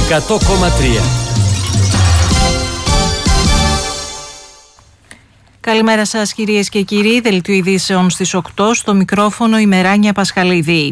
100,3. Καλημέρα σας κυρίες και κύριοι, δελτίο ειδήσεων στις 8, στο μικρόφωνο η Μεράνια Πασχαλίδη.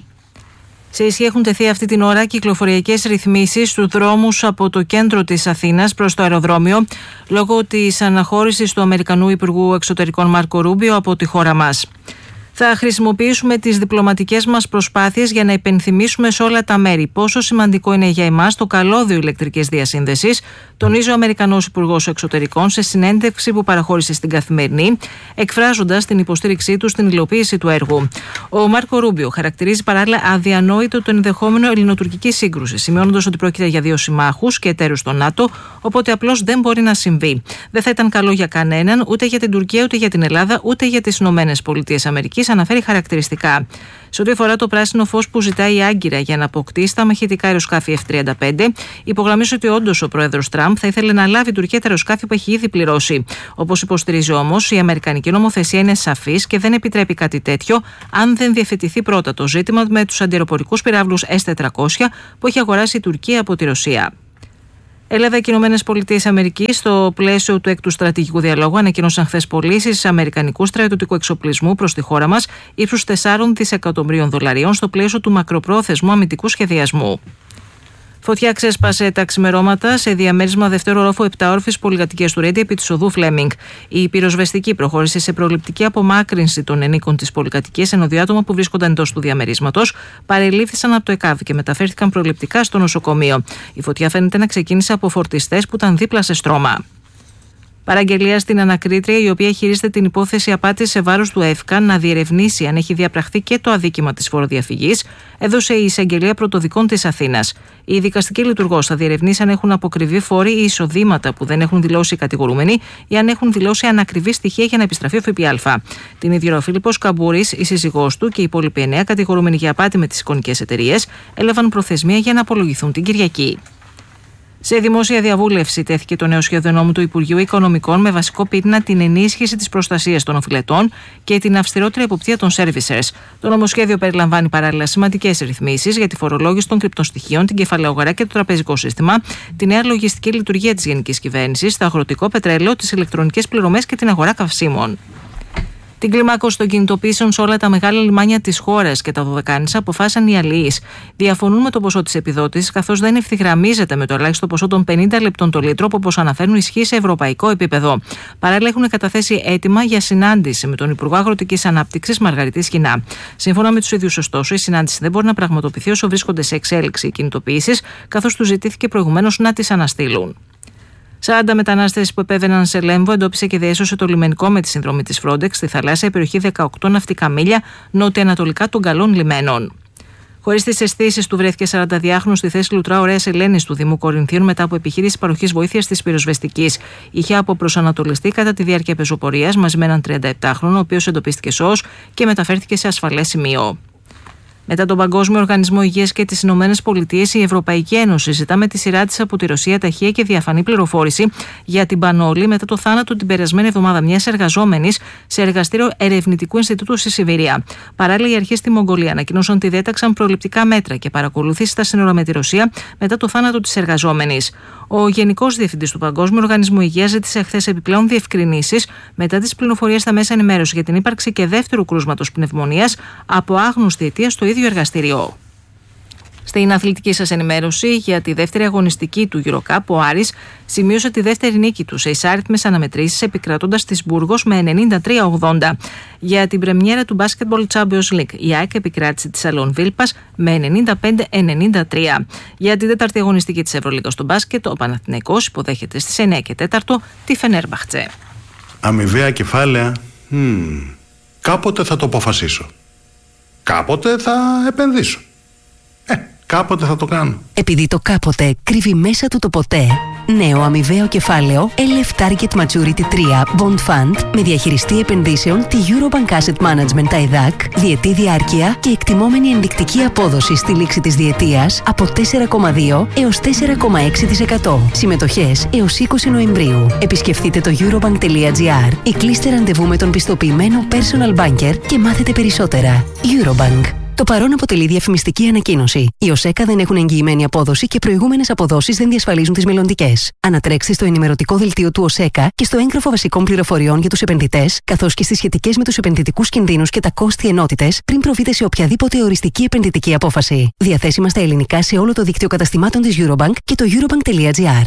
Σε ισχύ έχουν τεθεί αυτή την ώρα κυκλοφοριακές ρυθμίσεις στους δρόμους από το κέντρο της Αθήνας προς το αεροδρόμιο, λόγω της αναχώρησης του Αμερικανού Υπουργού Εξωτερικών Μάρκο Ρούμπιο από τη χώρα μας. Θα χρησιμοποιήσουμε τις διπλωματικές μας προσπάθειες για να υπενθυμίσουμε σε όλα τα μέρη πόσο σημαντικό είναι για εμάς το καλώδιο ηλεκτρικής διασύνδεσης, τονίζει ο Αμερικανός Υπουργός Εξωτερικών σε συνέντευξη που παραχώρησε στην Καθημερινή, εκφράζοντας την υποστήριξή του στην υλοποίηση του έργου. Ο Μάρκο Ρούμπιο χαρακτηρίζει παράλληλα αδιανόητο το ενδεχόμενο ελληνοτουρκική σύγκρουση, σημειώνοντας ότι πρόκειται για δύο συμμάχους και εταίρους στο ΝΑΤΟ, οπότε απλώς δεν μπορεί να συμβεί. Δεν θα ήταν καλό για κανέναν, ούτε για την Τουρκία, ούτε για την Ελλάδα, ούτε για τις ΗΠΑ. Αναφέρει χαρακτηριστικά. Σε ό,τι αφορά το πράσινο φως που ζητάει η Άγκυρα για να αποκτήσει τα μαχητικά αεροσκάφη F-35, υπογραμμίζει ότι όντως ο πρόεδρος Τραμπ θα ήθελε να λάβει η Τουρκία τα αεροσκάφη που έχει ήδη πληρώσει. Όπως υποστηρίζει όμως, η αμερικανική νομοθεσία είναι σαφής και δεν επιτρέπει κάτι τέτοιο αν δεν διευθετηθεί πρώτα το ζήτημα με τους αντιαεροπορικούς πυράβλους S-400 που έχει αγοράσει η Τουρκία από τη Ρωσία. Ελλάδα και ΗΠΑ, στο πλαίσιο του έκτου στρατηγικού διαλόγου, ανακοίνωσαν χθες πωλήσεις αμερικανικού στρατιωτικού εξοπλισμού προς τη χώρα μας ύψους $4 δισεκατομμυρίων στο πλαίσιο του μακροπρόθεσμου αμυντικού σχεδιασμού. Φωτιά ξέσπασε τα ξημερώματα σε διαμέρισμα δευτέρου ορόφου 7όροφης πολυκατοικίας του Ρέντι επί της οδού Φλέμινγκ. Η πυροσβεστική προχώρησε σε προληπτική απομάκρυνση των ενίκων της πολυκατοικίας, ενώ δύο άτομα που βρίσκονταν εντός του διαμερίσματος παρελήφθησαν από το ΕΚΑΒ και μεταφέρθηκαν προληπτικά στο νοσοκομείο. Η φωτιά φαίνεται να ξεκίνησε από φορτιστές που ήταν δίπλα σε στρώμα. Παραγγελία στην ανακρίτρια, η οποία χειρίζεται την υπόθεση απάτης σε βάρος του ΕΦΚΑ να διερευνήσει αν έχει διαπραχθεί και το αδίκημα της φοροδιαφυγής, έδωσε η Εισαγγελία Πρωτοδικών της Αθήνας. Η δικαστική λειτουργός θα διερευνήσει αν έχουν αποκριβεί φόροι ή εισοδήματα που δεν έχουν δηλώσει οι κατηγορούμενοι ή αν έχουν δηλώσει ανακριβή στοιχεία για να επιστραφεί ο ΦΠΑ. Την ίδια ώρα ο Φίλιππος Καμπούρης, η σύζυγός του και οι υπόλοιποι 9 κατηγορούμενοι για απάτη με τις εικονικές εταιρείες έλαβαν προθεσμία για να απολογηθούν την Κυριακή. Σε δημόσια διαβούλευση τέθηκε το νέο σχέδιο νόμου του Υπουργείου Οικονομικών με βασικό πυρήνα την ενίσχυση της προστασίας των οφειλετών και την αυστηρότερη εποπτεία των servicers. Το νομοσχέδιο περιλαμβάνει παράλληλα σημαντικές ρυθμίσεις για τη φορολόγηση των κρυπτοστοιχείων, την κεφαλαιογορά και το τραπεζικό σύστημα, τη νέα λογιστική λειτουργία της Γενικής Κυβέρνησης, το αγροτικό πετρέλαιο, τις ηλεκτρονικές πληρωμές και την αγορά καυσίμων. Την κλιμάκωση των κινητοποιήσεων σε όλα τα μεγάλα λιμάνια της χώρας και τα Δωδεκάνησα αποφάσισαν οι αλληλείς. Διαφωνούν με το ποσό της επιδότησης, καθώς δεν ευθυγραμμίζεται με το ελάχιστο ποσό των 50 λεπτών το λίτρο, που όπως αναφέρουν ισχύει σε ευρωπαϊκό επίπεδο. Παράλληλα, έχουν καταθέσει αίτημα για συνάντηση με τον Υπουργό Αγροτικής Ανάπτυξης Μαργαρίτη Σχοινά. Σύμφωνα με τους ίδιους, ωστόσο, η συνάντηση δεν μπορεί να πραγματοποιηθεί όσο βρίσκονται σε εξέλιξη οι κινητοποιήσεις, καθώς τους ζητήθηκε προηγουμένως να τις αναστείλουν. 40 μετανάστες που επέβαιναν σε Λέμβο εντόπισε και διέσωσε το λιμενικό με τη συνδρομή της Frontex στη θαλάσσια περιοχή 18 ναυτικά μίλια νότια-ανατολικά των καλών λιμένων. Χωρίς τις αισθήσεις του, βρέθηκε 42χρονος στη θέση Λουτρά Ωραίας Ελένης του Δήμου Κορινθίων μετά από επιχείρηση παροχής βοήθειας της πυροσβεστικής. Είχε αποπροσανατολιστεί κατά τη διάρκεια πεζοπορίας μαζί με έναν 37χρονο, ο οποίος εντοπίστηκε σώος και μεταφέρθηκε σε ασφαλές σημείο. Μετά τον Παγκόσμιο Οργανισμό Υγείας και τις Ηνωμένες Πολιτείες, η Ευρωπαϊκή Ένωση ζητά με τη σειρά της από τη Ρωσία ταχεία και διαφανή πληροφόρηση για την Πανόλη μετά το θάνατο την περασμένη εβδομάδα μιας εργαζόμενης σε εργαστήριο ερευνητικού Ινστιτούτου στη Σιβηρία. Παράλληλα, οι αρχές στη Μογγολία ανακοίνωσαν ότι διέταξαν προληπτικά μέτρα και παρακολούθηση στα σύνορα με τη Ρωσία μετά το θάνατο της εργαζόμενης. Ο Γενικός Διευθυντής του Παγκόσμιου Οργανισμού Υγείας ζήτησε χθες επιπλέον διευκρινήσεις μετά τις πληροφορίες στα μέσα ενημέρωση για την ύπαρξη και δεύτερου κρούσματος πνευμονίας από άγνωστη αιτία στο ίδιο εργαστήριο. Στην αθλητική σας ενημέρωση για τη δεύτερη αγωνιστική του EuroCup, ο Άρης σημείωσε τη δεύτερη νίκη του σε εισάριθμες αναμετρήσεις, επικρατώντας της Μπούργος με 93-80. Για την πρεμιέρα του Basketball Champions League, η ΑΕΚ επικράτησε τη Σαλόν Βίλπας με 95-93. Για την τέταρτη αγωνιστική της Ευρωλίγας στο μπάσκετ, ο Παναθηναϊκός υποδέχεται στις 9 και 4 τη Φενέρμπαχτσε. Αμοιβαία κεφάλαια, κάποτε θα το αποφασίσω. Κάποτε θα επενδύσω. Κάποτε θα το κάνω. Επειδή το κάποτε κρύβει μέσα του το ποτέ, νέο αμοιβαίο κεφάλαιο LF Target Maturity 3 Bond Fund με διαχειριστή επενδύσεων τη Eurobank Asset Management ΤΑΕΔΑΚ, διετή διάρκεια και εκτιμόμενη ενδεικτική απόδοση στη λήξη της διετίας από 4,2 έως 4,6%. Συμμετοχές έως 20 Νοεμβρίου. Επισκεφτείτε το eurobank.gr ή κλείστε ραντεβού με τον πιστοποιημένο personal banker και μάθετε περισσότερα. Eurobank. Το παρόν αποτελεί διαφημιστική ανακοίνωση. Οι ΟΣΕΚΑ δεν έχουν εγγυημένη απόδοση και προηγούμενες αποδόσεις δεν διασφαλίζουν τις μελλοντικές. Ανατρέξτε στο ενημερωτικό δελτίο του ΟΣΕΚΑ και στο έγγραφο βασικών πληροφοριών για τους επενδυτές, καθώς και στις σχετικές με τους επενδυτικούς κινδύνους και τα κόστη ενότητες, πριν προβείτε σε οποιαδήποτε οριστική επενδυτική απόφαση. Διαθέσιμα στα ελληνικά σε όλο το δίκτυο καταστημάτων της Eurobank και το eurobank.gr.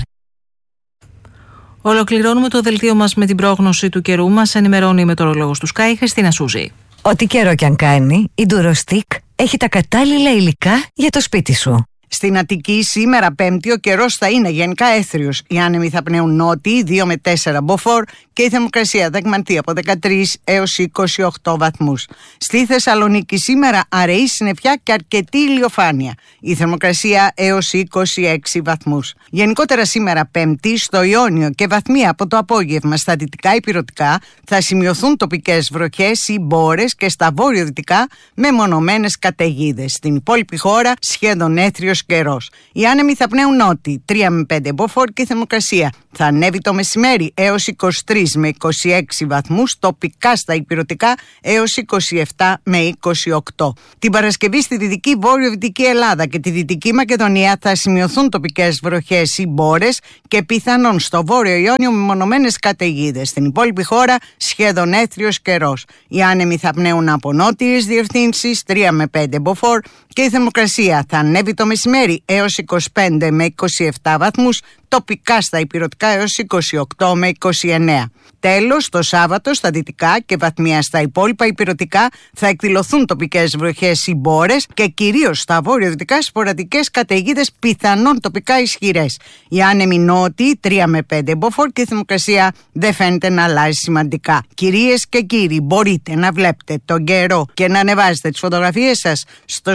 Ολοκληρώνουμε το δελτίο μας με την πρόγνωση του καιρού. Μας ενημερώνει η μετεωρολόγος του Sky, Χριστίνα Σούζη. Ό,τι καιρό κι αν κάνει, η Durostick έχει τα κατάλληλα υλικά για το σπίτι σου. Στην Αττική σήμερα Πέμπτη ο καιρός θα είναι γενικά έθριος. Οι άνεμοι θα πνέουν νότιοι 2 με 4 μποφόρ και η θερμοκρασία θα εκμανθεί από 13 έως 28 βαθμούς. Στη Θεσσαλονίκη σήμερα αραιή συννεφιά και αρκετή ηλιοφάνεια. Η θερμοκρασία έως 26 βαθμούς. Γενικότερα σήμερα Πέμπτη στο Ιόνιο και βαθμία από το απόγευμα στα δυτικά ηπειρωτικά θα σημειωθούν τοπικές βροχές ή μπόρες και στα βόρειο-δυτικά μεμονωμένες καταιγίδες. Στην υπόλοιπη χώρα σχεδόν έθριος καιρός. Οι άνεμοι θα πνέουν νότιοι 3 με 5 μποφόρ και η θερμοκρασία θα ανέβει το μεσημέρι έως 23 με 26 βαθμούς, τοπικά στα ηπειρωτικά έως 27 με 28. Την Παρασκευή στη δυτική βόρειο-δυτική Ελλάδα και τη Δυτική Μακεδονία θα σημειωθούν τοπικές βροχές ή μπόρες και πιθανόν στο βόρειο Ιόνιο μεμονωμένες καταιγίδες. Στην υπόλοιπη χώρα σχεδόν έθριος καιρός. Οι άνεμοι θα πνέουν από νότιες διευθύνσεις 3 με 5 μποφόρ και η θερμοκρασία θα ανέβει το μεσημέρι έως 25 με 27 βαθμούς, τοπικά στα ηπειρωτικά έως 28 με 29. Τέλος, το Σάββατο στα δυτικά και βαθμία στα υπόλοιπα ηπειρωτικά θα εκδηλωθούν τοπικές βροχές ή μπόρες και κυρίως στα βόρειο-δυτικά σποραδικές καταιγίδες πιθανόν τοπικά ισχυρές. Οι άνεμοι νότιοι 3 με 5 μποφόρ και η θερμοκρασία δεν φαίνεται να αλλάζει σημαντικά. Κυρίες και κύριοι, μπορείτε να βλέπετε τον καιρό και να ανεβάζετε τις φωτογραφίες σας στο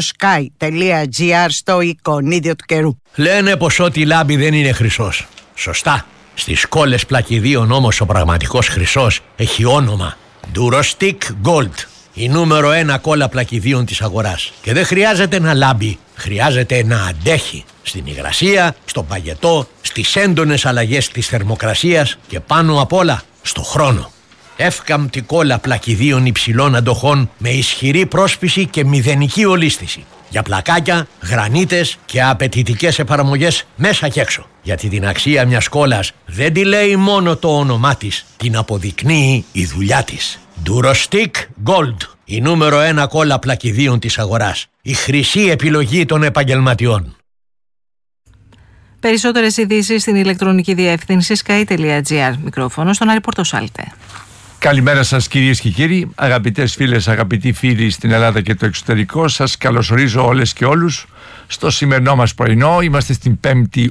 sky.gr στο εικονίδιο του καιρού. Λένε πως ό,τι λάμπει δεν είναι χρυσός. Σωστά. Στις κόλλες πλακιδίων όμως ο πραγματικός χρυσός έχει όνομα Durostick Gold. Η νούμερο 1 κόλλα πλακιδίων της αγοράς. Και δεν χρειάζεται να λάμπει, χρειάζεται να αντέχει. Στην υγρασία, στον παγετό, στις έντονες αλλαγές της θερμοκρασίας και πάνω απ' όλα στο χρόνο. Εύκαμπτη κόλλα πλακιδίων υψηλών αντοχών με ισχυρή πρόσφυση και μηδενική ολίσθηση. Για πλακάκια, γρανίτες και απαιτητικές εφαρμογές μέσα και έξω. Γιατί την αξία μιας κόλλας δεν τη λέει μόνο το όνομά της, την αποδεικνύει η δουλειά της. Durostick Gold, η νούμερο 1 κόλλα πλακιδίων της αγοράς. Η χρυσή επιλογή των επαγγελματιών. Περισσότερες ειδήσεις στην ηλεκτρονική διεύθυνση sky.gr. Μικρόφωνο στον Άρη Πορτοσάλτε. Καλημέρα σας κυρίες και κύριοι, αγαπητές φίλες, αγαπητοί φίλοι στην Ελλάδα και το εξωτερικό. Σας καλωσορίζω όλες και όλους στο σημερινό μας πρωινό. Είμαστε στην 5η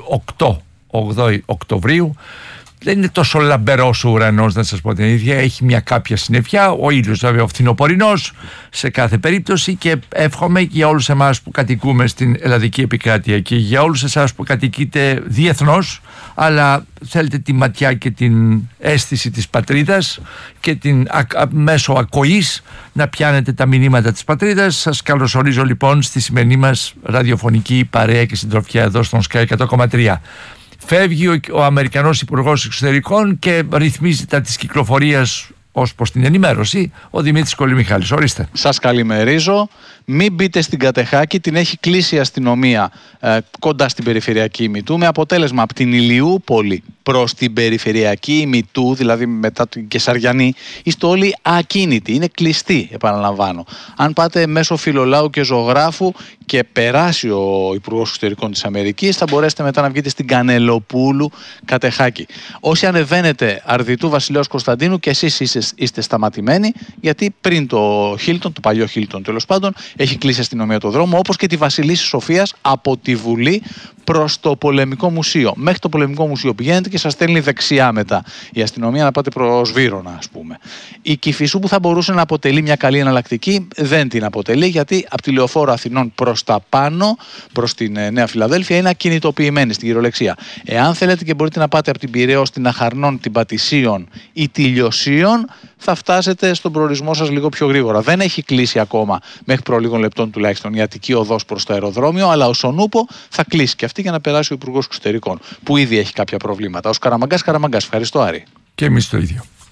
8 Οκτωβρίου. Δεν είναι τόσο λαμπερός ο ουρανός, να σας πω την ίδια. Έχει μια κάποια συννεφιά, ο ήλιος βέβαια ο φθινοπορεινός σε κάθε περίπτωση, και εύχομαι για όλους εμάς που κατοικούμε στην ελλαδική επικράτεια και για όλους εσάς που κατοικείτε διεθνώς, αλλά θέλετε τη ματιά και την αίσθηση της πατρίδας και την μέσω ακοής να πιάνετε τα μηνύματα της πατρίδας. Σας καλωσορίζω λοιπόν στη σημερινή μας ραδιοφωνική παρέα και συντροφιά εδώ στον Sky 100,3. Φεύγει ο Αμερικανός Υπουργός Εξωτερικών και ρυθμίζει τα της κυκλοφορίας ως προς την ενημέρωση ο Δημήτρης Κολυμιχάλης. Ορίστε. Σας καλημερίζω. Μην μπείτε στην Κατεχάκη, την έχει κλείσει η αστυνομία κοντά στην περιφερειακή ημιτού, με αποτέλεσμα από την Ηλιούπολη προς την περιφερειακή ημιτού, δηλαδή μετά την Κεσαριανή, είστε όλοι ακίνητοι, είναι κλειστοί, επαναλαμβάνω. Αν πάτε μέσω Φιλολάου και Ζωγράφου και περάσει ο Υπουργός Εξωτερικών της Αμερικής, θα μπορέσετε μετά να βγείτε στην Κανελοπούλου Κατεχάκη. Όσοι ανεβαίνετε Αρδιτού Βασιλέως Κωνσταντίνου, και εσείς είστε σταματημένοι, γιατί πριν το Χίλτον, το παλιό Χίλτον τέλος πάντων, έχει κλείσει η αστυνομία το δρόμο, όπως και τη Βασιλίσσης Σοφίας από τη Βουλή προς το Πολεμικό Μουσείο. Μέχρι το Πολεμικό Μουσείο πηγαίνετε και σας στέλνει δεξιά μετά η αστυνομία να πάτε προς Βύρωνα, ας πούμε. Η Κηφισού, που θα μπορούσε να αποτελεί μια καλή εναλλακτική, δεν την αποτελεί, γιατί από τη Λεωφόρο Αθηνών προς τα πάνω, προς την Νέα Φιλαδέλφια, είναι ακινητοποιημένη στην κυριολεξία. Εάν θέλετε και μπορείτε να πάτε από την Πειραιώς, την Αχαρνών, την Πατησίων ή τη Λιωσίων, θα φτάσετε στον προορισμό σας λίγο πιο γρήγορα. Δεν έχει κλείσει ακόμα, μέχρι προ λίγων λεπτών τουλάχιστον, η Αττική οδός προς το αεροδρόμιο, αλλά ο Σονούπο θα κλείσει και αυτή για να περάσει ο Υπουργός Εξωτερικών, που ήδη έχει κάποια προβλήματα. Ως Καραμαγκάς. Ευχαριστώ, Άρη. Και εμείς το ίδιο.